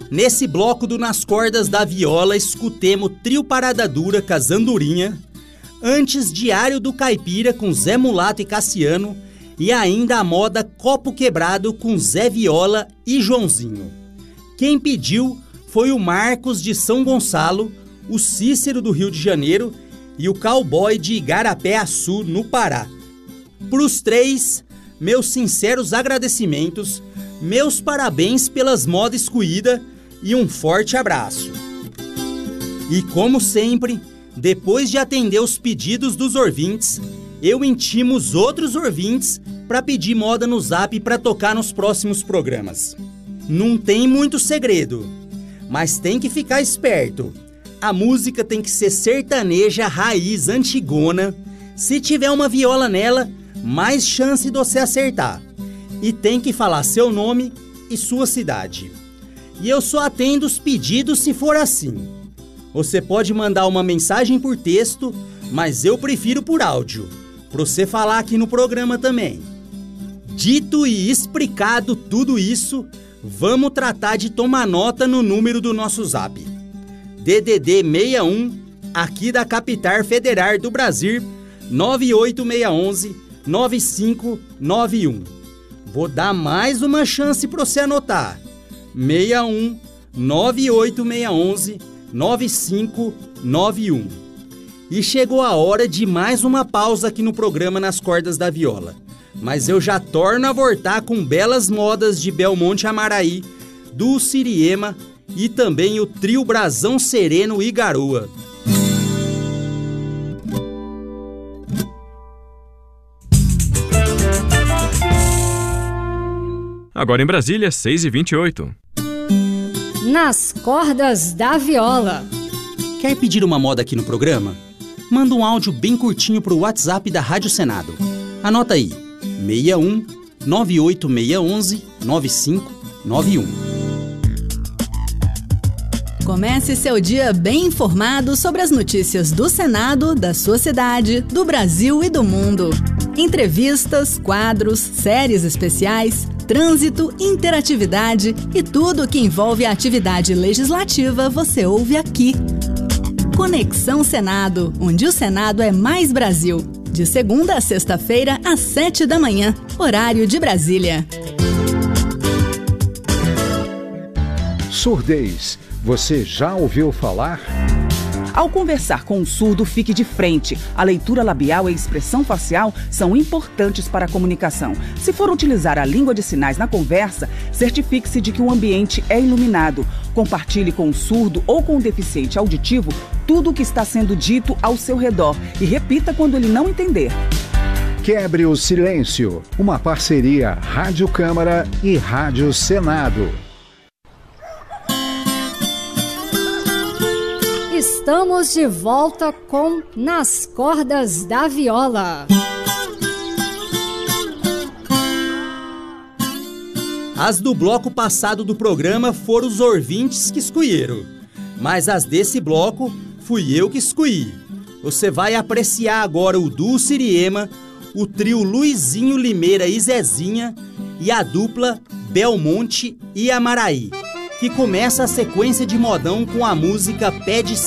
Nesse bloco do Nas Cordas da Viola, escutemos Trio Parada Dura com as Andorinha, antes Diário do Caipira com Zé Mulato e Cassiano, e ainda a moda Copo Quebrado com Zé Viola e Joãozinho. Quem pediu foi o Marcos de São Gonçalo, o Cícero do Rio de Janeiro e o Cowboy de Igarapé-Açu, no Pará. Pros três, meus sinceros agradecimentos, meus parabéns pelas modas escolhidas e um forte abraço. E como sempre, depois de atender os pedidos dos ouvintes, eu intimo os outros ouvintes para pedir moda no Zap para tocar nos próximos programas. Não tem muito segredo, mas tem que ficar esperto. A música tem que ser sertaneja, raiz, antigona. Se tiver uma viola nela, mais chance de você acertar. E tem que falar seu nome e sua cidade. E eu só atendo os pedidos se for assim. Você pode mandar uma mensagem por texto, mas eu prefiro por áudio, para você falar aqui no programa também. Dito e explicado tudo isso, vamos tratar de tomar nota no número do nosso Zap. DDD 61, aqui da Capital Federal do Brasil, 98611-9591. Vou dar mais uma chance para você anotar. 61 98611-9591. E chegou a hora de mais uma pausa aqui no programa Nas Cordas da Viola. Mas eu já torno a voltar com belas modas de Belmonte Amaraí, do Siriema e também o trio Brasão Sereno e Garoa. Agora em Brasília, 6h28. Nas Cordas da Viola. Quer pedir uma moda aqui no programa? Manda um áudio bem curtinho pro WhatsApp da Rádio Senado. Anota aí, 61 98611-9591. Comece seu dia bem informado sobre as notícias do Senado, da sua cidade, do Brasil e do mundo. Entrevistas, quadros, séries especiais, trânsito, interatividade e tudo que envolve a atividade legislativa você ouve aqui. Conexão Senado, onde o Senado é mais Brasil. De segunda a sexta-feira, às 7 da manhã, horário de Brasília. Surdez. Você já ouviu falar? Ao conversar com um surdo, fique de frente. A leitura labial e a expressão facial são importantes para a comunicação. Se for utilizar a língua de sinais na conversa, certifique-se de que o ambiente é iluminado. Compartilhe com o surdo ou com o deficiente auditivo tudo o que está sendo dito ao seu redor e repita quando ele não entender. Quebre o silêncio. Uma parceria Rádio Câmara e Rádio Senado. Estamos de volta com Nas Cordas da Viola. As do bloco passado do programa foram os ouvintes que escolheram, mas as desse bloco fui eu que escolhi. Você vai apreciar agora o duo Siriema, o trio Luizinho Limeira e Zezinha e a dupla Belmonte e Amaraí, que começa a sequência de modão com a música Pé de